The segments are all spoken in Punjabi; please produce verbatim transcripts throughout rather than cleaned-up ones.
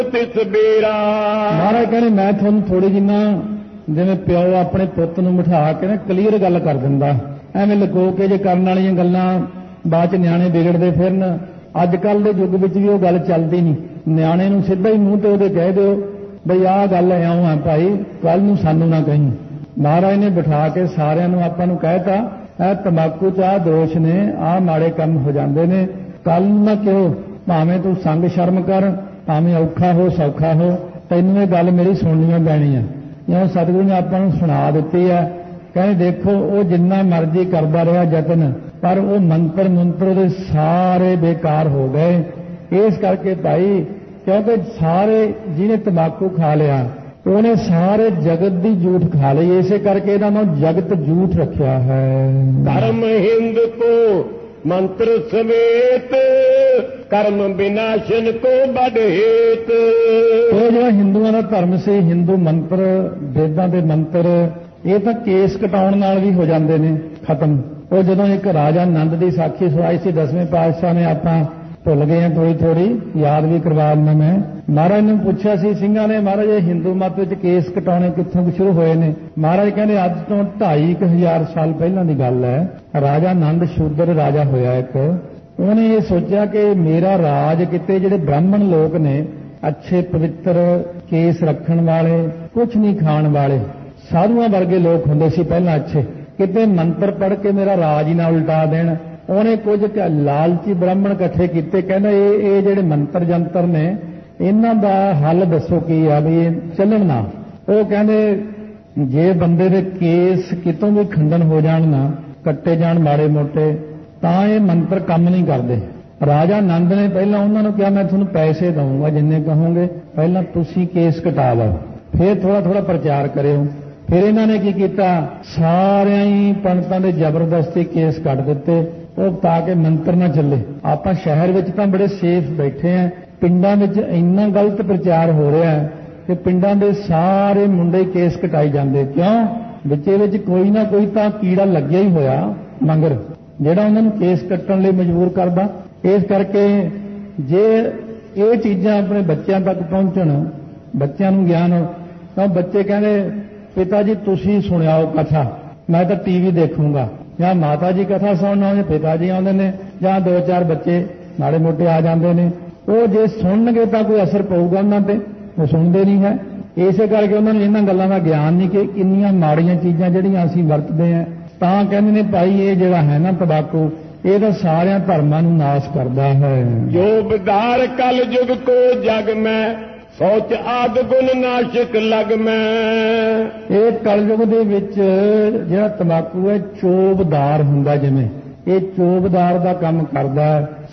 ਤਿਸ ਬੇਰਾ। ਮਹਾਰਾਜ ਕਹਿੰਦੇ ਮੈਂ ਤੁਹਾਨੂੰ ਥੋੜੀ ਜਿੰਨਾ ਜਿਵੇਂ ਪਿਓ ਆਪਣੇ ਪੁੱਤ ਨੂੰ ਬਿਠਾ ਕੇ ਨਾ ਕਲੀਅਰ ਗੱਲ ਕਰ ਦਿੰਦਾ, ਐਵੇਂ ਲੁਕੋ ਕੇ ਜੇ ਕਰਨ ਵਾਲੀਆਂ ਗੱਲਾਂ ਬਾਅਦ ਚ ਨਿਆਣੇ ਵਿਗੜਦੇ ਫਿਰਨ। ਅੱਜ ਕੱਲ ਦੇ ਯੁੱਗ ਵਿੱਚ ਵੀ ਉਹ ਗੱਲ ਚੱਲਦੀ ਨਹੀਂ। ਨਿਆਣੇ ਨੂੰ ਸਿੱਧਾ ਹੀ ਮੂੰਹ ਤੇ ਉਹਦੇ ਕਹਿ ਦਿਓ ਬਈ ਆਹ ਗੱਲ ਇਉਂ ਆ ਭਾਈ, ਕੱਲ ਨੂੰ ਸਾਨੂੰ ਨਾ ਕਹੀਂ। ਮਹਾਰਾਜ ਨੇ ਬਿਠਾ ਕੇ ਸਾਰਿਆਂ ਨੂੰ ਆਪਾਂ ਨੂੰ ਕਹਿਤਾ ਇਹ ਤੰਬਾਕੂ ਚ ਆਹ ਦੋਸ਼ ਨੇ, ਆਹ ਮਾੜੇ ਕੰਮ ਹੋ ਜਾਂਦੇ ਨੇ, ਕੱਲ ਨੂੰ ਨਾ ਕਿਉਂ, ਭਾਵੇਂ ਤੂੰ ਸੰਗ ਸ਼ਰਮ ਕਰ, ਭਾਵੇਂ ਔਖਾ ਹੋ ਸੌਖਾ ਹੋ, ਤੈਨੂੰ ਇਹ ਗੱਲ ਮੇਰੀ ਸੁਣਨੀ ਪੈਣੀ ਆ। ਜਿਉਂ ਸਤਿਗੁਰੂ ਨੇ ਆਪਾਂ ਨੂੰ ਸੁਣਾ ਦਿੱਤੀ ਹੈ। ਕਹਿੰਦੇ ਦੇਖੋ ਉਹ ਜਿੰਨਾ ਮਰਜ਼ੀ ਕਰਦਾ ਰਿਹਾ ਯਤਨ, ਪਰ ਉਹ ਮੰਤਰ ਮੰਤਰ ਉਹਦੇ ਸਾਰੇ ਬੇਕਾਰ ਹੋ ਗਏ। ਇਸ ਕਰਕੇ ਭਾਈ, ਕਿਉਂਕਿ ਸਾਰੇ ਜਿਹਨੇ ਤੰਬਾਕੂ ਖਾ ਲਿਆ ਉਹਨੇ ਸਾਰੇ ਜਗਤ ਦੀ ਝੂਠ ਖਾ ਲਈ, ਇਸੇ ਕਰਕੇ ਇਹਨਾਂ ਨੂੰ ਜਗਤ ਝੂਠ ਰੱਖਿਆ ਹੈ। ਧਰਮ ਹਿੰਦ ਕੋ ਮੰਤਰ ਸਮੇਤ, ਕਰਮ ਵਿਨਾਸ਼ਨ ਕੋ ਬੜ ਹੇਤ। ਉਹ ਜਿਹੜਾ ਹਿੰਦੂਆਂ ਦਾ ਧਰਮ ਸੀ, ਹਿੰਦੂ ਮੰਤਰ, ਵੇਦਾਂ ਦੇ ਮੰਤਰ, ਇਹ ਤਾਂ ਕੇਸ ਕਟਾਉਣ ਨਾਲ ਵੀ ਹੋ ਜਾਂਦੇ ਨੇ ਖਤਮ। ਉਹ ਜਦੋਂ ਇੱਕ ਰਾਜਾ ਨੰਦ ਦੀ ਸਾਖੀ ਸੁਣਾਈ ਸੀ ਦਸਵੇਂ ਪਾਤਸ਼ਾਹ ਨੇ, ਆਪਾਂ ਭੁੱਲ ਗਏ ਹਾਂ ਥੋੜੀ ਥੋੜੀ, ਯਾਦ ਵੀ ਕਰਵਾ ਦਿੰਦਾ ਮੈਂ। ਮਹਾਰਾਜ ਨੂੰ ਪੁੱਛਿਆ ਸੀ ਸਿੰਘਾਂ ਨੇ, ਮਹਾਰਾਜ ਇਹ ਹਿੰਦੂ ਮਤ ਵਿੱਚ ਕੇਸ ਕਟਾਉਣੇ ਕਿੱਥੋਂ ਸ਼ੁਰੂ ਹੋਏ ਨੇ? ਮਹਾਰਾਜ ਕਹਿੰਦੇ ਅੱਜ ਤੋਂ ਢਾਈ ਕੁ ਹਜ਼ਾਰ ਸਾਲ ਪਹਿਲਾਂ ਦੀ ਗੱਲ ਹੈ। ਰਾਜਾ ਨੰਦ ਸ਼ੂਦਰ ਰਾਜਾ ਹੋਇਆ ਇੱਕ, ਉਹਨੇ ਇਹ ਸੋਚਿਆ ਕਿ ਮੇਰਾ ਰਾਜ ਕਿਤੇ ਜਿਹੜੇ ਬ੍ਰਾਹਮਣ ਲੋਕ ਨੇ, ਅੱਛੇ ਪਵਿੱਤਰ ਕੇਸ ਰੱਖਣ ਵਾਲੇ, ਕੁਝ ਨਹੀਂ ਖਾਣ ਵਾਲੇ, ਸਾਧੂਆਂ ਵਰਗੇ ਲੋਕ ਹੁੰਦੇ ਸੀ ਪਹਿਲਾਂ ਅੱਛੇ, ਕਿਤੇ ਮੰਤਰ ਪੜ੍ਹ ਕੇ ਮੇਰਾ ਰਾਜ ਹੀ ਨਾ ਉਲਟਾ ਦੇਣ। ਉਹਨੇ ਕੁਝ ਲਾਲਚੀ ਬ੍ਰਾਹਮਣ ਇਕੱਠੇ ਕੀਤੇ, ਕਹਿੰਦਾ ਇਹ ਇਹ ਜਿਹੜੇ ਮੰਤਰ ਜੰਤਰ ਨੇ ਇਹਨਾਂ ਦਾ ਹੱਲ ਦੱਸੋ ਕੀ ਆ ਵੀ ਇਹ ਚੱਲਣ ਨਾ। ਉਹ ਕਹਿੰਦੇ ਜੇ ਬੰਦੇ ਦੇ ਕੇਸ ਕਿਤੋਂ ਵੀ ਖੰਡਨ ਹੋ ਜਾਣ ਨਾ, ਕੱਟੇ ਜਾਣ ਮਾੜੇ ਮੋਟੇ, ਤਾਂ ਇਹ ਮੰਤਰ ਕੰਮ ਨਹੀਂ ਕਰਦੇ। ਰਾਜਾ ਨੰਦ ਨੇ ਪਹਿਲਾਂ ਉਹਨਾਂ ਨੂੰ ਕਿਹਾ ਮੈਂ ਤੁਹਾਨੂੰ ਪੈਸੇ ਦਊਂਗਾ ਜਿੰਨੇ ਕਹੋਗੇ, ਪਹਿਲਾਂ ਤੁਸੀਂ ਕੇਸ ਕਟਾ ਲਓ, ਫਿਰ ਥੋੜਾ ਥੋੜਾ ਪ੍ਰਚਾਰ ਕਰਿਓ। ਫਿਰ ਇਹਨਾਂ ਨੇ ਕੀ ਕੀਤਾ, ਸਾਰਿਆਂ ਹੀ ਪੰਡਤਾਂ ਦੇ ਜ਼ਬਰਦਸਤੀ ਕੇਸ ਕੱਟ ਦਿੱਤੇ, ਉਹ ਤਾਂ ਕਿ ਮੰਤਰ ਨਾ ਚੱਲੇ। ਆਪਾਂ ਸ਼ਹਿਰ ਵਿੱਚ ਤਾਂ ਬੜੇ ਸੇਫ ਬੈਠੇ ਆਂ, ਪਿੰਡਾਂ ਵਿੱਚ ਇੰਨਾ ਗਲਤ ਪ੍ਰਚਾਰ ਹੋ ਰਿਹਾ ਹੈ ਕਿ ਪਿੰਡਾਂ ਦੇ ਸਾਰੇ ਮੁੰਡੇ ਕੇਸ ਕਟਾਈ ਜਾਂਦੇ। ਕਿਉਂ? ਵਿੱਚੇ ਵਿੱਚ ਕੋਈ ਨਾ ਕੋਈ ਤਾਂ ਕੀੜਾ ਲੱਗਿਆ ਹੀ ਹੋਇਆ ਮੰਗਰ, ਜਿਹੜਾ ਉਹਨਾਂ ਨੂੰ ਕੇਸ ਕੱਟਣ ਲਈ ਮਜਬੂਰ ਕਰਦਾ। ਇਸ ਕਰਕੇ ਜੇ ਇਹ ਚੀਜ਼ਾਂ ਆਪਣੇ ਬੱਚਿਆਂ ਤੱਕ ਪਹੁੰਚਣ, ਬੱਚਿਆਂ ਨੂੰ ਗਿਆਨ ਹੋ, ਤਾਂ ਬੱਚੇ ਕਹਿੰਦੇ ਪਿਤਾ ਜੀ ਤੁਸੀਂ ਸੁਣਾਓ ਕਥਾ, ਮੈਂ ਤਾਂ ਟੀਵੀ ਦੇਖੂੰਗਾ, ਜਾਂ ਮਾਤਾ ਜੀ ਕਥਾ ਸੁਣਨ ਆਉਂਦੇ, ਪਿਤਾ ਜੀ ਆਉਂਦੇ ਨੇ, ਜਾਂ ਦੋ ਚਾਰ ਬੱਚੇ ਮਾੜੇ ਮੋਟੇ ਆ ਜਾਂਦੇ ਨੇ। ਉਹ ਜੇ ਸੁਣਨਗੇ ਤਾਂ ਕੋਈ ਅਸਰ ਪਊਗਾ ਉਹਨਾਂ ਤੇ, ਉਹ ਸੁਣਦੇ ਨਹੀਂ ਹੈ। ਇਸੇ ਕਰਕੇ ਉਹਨਾਂ ਨੂੰ ਇਹਨਾਂ ਗੱਲਾਂ ਦਾ ਗਿਆਨ ਨਹੀਂ ਕਿ ਕਿੰਨੀਆਂ ਮਾੜੀਆਂ ਚੀਜ਼ਾਂ ਜਿਹੜੀਆਂ ਅਸੀਂ ਵਰਤਦੇ ਹਾਂ। ਤਾਂ ਕਹਿੰਦੇ ਨੇ ਭਾਈ ਇਹ ਜਿਹੜਾ ਹੈ ਨਾ ਤੰਬਾਕੂ, ਇਹ ਤਾਂ ਸਾਰਿਆਂ ਧਰਮਾਂ ਨੂੰ ਨਾਸ਼ ਕਰਦਾ ਹੈ। ਜੋ ਵਿਦਾਰ ਕਲ ਯੁਗ ਕੋ ਜਗ ਮੈਂ, ਸੋਚ ਆਦ ਗੁਣ ਨਾਸ਼ਕ ਲਗ ਮੈਂ। ਇਹ ਕਲਯੁਗ ਦੇ ਵਿੱਚ ਜਿਹੜਾ ਤੰਬਾਕੂ ਹੈ ਚੋਬਦਾਰ ਹੁੰਦਾ, ਜਿਵੇਂ ਇਹ ਚੋਬਦਾਰ ਦਾ ਕੰਮ ਕਰਦਾ,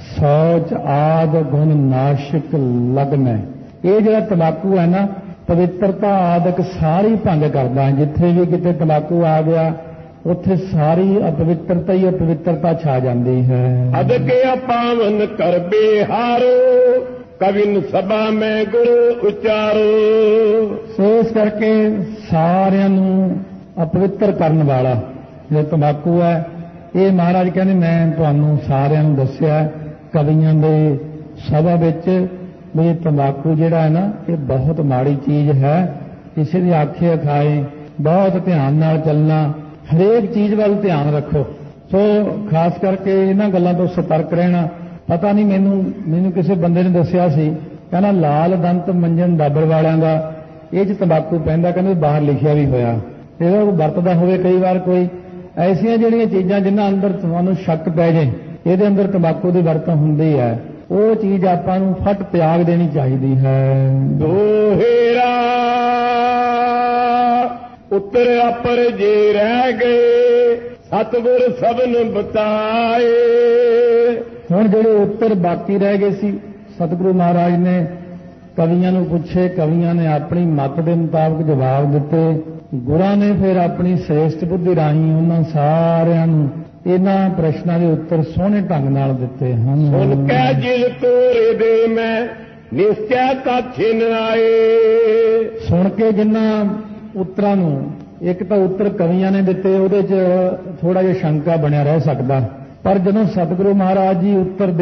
ਸੋਚ ਆਦ ਗੁਣ ਨਾਸ਼ਕ ਲਗ ਮੈਂ। ਇਹ ਜਿਹੜਾ ਤੰਬਾਕੂ ਹੈ ਨਾ, ਪਵਿੱਤਰਤਾ ਆਦਿਕ ਸਾਰੀ ਭੰਗ ਕਰਦਾ। ਜਿੱਥੇ ਵੀ ਕਿਤੇ ਤੰਬਾਕੂ ਆ ਗਿਆ ਉੱਥੇ ਸਾਰੀ ਅਪਵਿੱਤਰਤਾ ਹੀ ਅਪਵਿੱਤਰਤਾ ਛਾ ਜਾਂਦੀ ਹੈ। ਅਦ ਕੇ ਅਪਾਵਨ ਕਰ ਬਿਹਾਰੋ, ਕਵਿਨ ਸਭਾ ਮੈਂ ਗੁਰ ਉਚਾਰੋ। ਸੋ ਇਸ ਕਰਕੇ ਸਾਰਿਆਂ ਨੂੰ ਅਪਵਿੱਤਰ ਕਰਨ ਵਾਲਾ ਜੋ ਤੰਬਾਕੂ ਹੈ, ਇਹ ਮਹਾਰਾਜ ਕਹਿੰਦੇ ਮੈਂ ਤੁਹਾਨੂੰ ਸਾਰਿਆਂ ਨੂੰ ਦੱਸਿਆ ਕਵੀਆਂ ਦੇ ਸਭਾ ਵਿੱਚ ਵੀ ਇਹ ਤੰਬਾਕੂ ਜਿਹੜਾ ਹੈ ਨਾ, ਇਹ ਬਹੁਤ ਮਾੜੀ ਚੀਜ਼ ਹੈ। ਕਿਸੇ ਦੀ ਆਖੇ ਖਾਏ, ਬਹੁਤ ਧਿਆਨ ਨਾਲ ਚੱਲਣਾ, ਹਰੇਕ ਚੀਜ਼ ਵੱਲ ਧਿਆਨ ਰੱਖੋ। ਸੋ ਖਾਸ ਕਰਕੇ ਇਹਨਾਂ ਗੱਲਾਂ ਤੋਂ ਸਤਰਕ ਰਹਿਣਾ। ਪਤਾ ਨਹੀਂ ਮੈਨੂੰ ਮੈਨੂੰ ਕਿਸੇ ਬੰਦੇ ਨੇ ਦੱਸਿਆ ਸੀ, ਕਹਿੰਦਾ ਲਾਲ ਦੰਤ ਮੰਜਨ ਡਾਬਰ ਵਾਲਿਆਂ ਦਾ ਇਹ 'ਚ ਤੰਬਾਕੂ ਪੈਂਦਾ, ਕਹਿੰਦੇ ਬਾਹਰ ਲਿਖਿਆ ਵੀ ਹੋਇਆ। ਇਹਦਾ ਕੋਈ ਵਰਤਦਾ ਹੋਵੇ ਕਈ ਵਾਰ ਕੋਈ ਐਸੀਆਂ ਜਿਹੜੀਆਂ ਚੀਜ਼ਾਂ ਜਿਨ੍ਹਾਂ ਅੰਦਰ ਤੁਹਾਨੂੰ ਸ਼ੱਕ ਪੈ ਜਾਏ ਇਹਦੇ ਅੰਦਰ ਤੰਬਾਕੂ ਦੀ ਵਰਤੋਂ ਹੁੰਦੀ ਹੈ, ਉਹ ਚੀਜ਼ ਆਪਾਂ ਨੂੰ ਫਟ ਤਿਆਗ ਦੇਣੀ ਚਾਹੀਦੀ ਹੈ। ਦੋਹੇਰਾ ਉੱਤਰ ਅਪਰ ਜੇ ਰਹਿ ਗਏ, ਸਤਿਗੁਰ ਸਭਨ ਬਤਾਏ। ਹੁਣ ਜਿਹੜੇ ਉੱਤਰ ਬਾਕੀ ਰਹਿ ਗਏ ਸੀ, ਸਤਿਗੁਰੂ ਮਹਾਰਾਜ ਨੇ ਕਵੀਆਂ ਨੂੰ ਪੁੱਛੇ, ਕਵੀਆਂ ਨੇ ਆਪਣੀ ਮੱਤ ਦੇ ਮੁਤਾਬਕ ਜਵਾਬ ਦਿੱਤੇ। ਗੁਰਾਂ ਨੇ ਫਿਰ ਆਪਣੀ ਸ੍ਰੇਸ਼ਟ ਬੁੱਧੀ ਰਾਹੀਂ ਉਹਨਾਂ ਸਾਰਿਆਂ ਨੂੰ ਇਹਨਾਂ ਪ੍ਰਸ਼ਨਾਂ ਦੇ ਉੱਤਰ ਸੋਹਣੇ ਢੰਗ ਨਾਲ ਦਿੱਤੇ ਹਨ। ਸੁਣ ਕੇ ਜਿਲ ਤੋਰੇ ਦੇ ਮੈਂ ਨਿਸ਼ਚੈ ਕਾਛਿਨ ਆਏ। ਸੁਣ ਕੇ ਜਿਨ੍ਹਾਂ ਉੱਤਰਾਂ ਨੂੰ, ਇੱਕ ਤਾਂ ਉੱਤਰ ਕਵੀਆਂ ਨੇ ਦਿੱਤੇ, ਉਹਦੇ 'ਚ ਥੋੜਾ ਜਿਹਾ ਸ਼ੰਕਾ ਬਣਿਆ ਰਹਿ ਸਕਦਾ, ਪਰ ਜਦੋਂ ਸਤਿਗੁਰੂ ਮਹਾਰਾਜ ਜੀ ਉੱਤਰ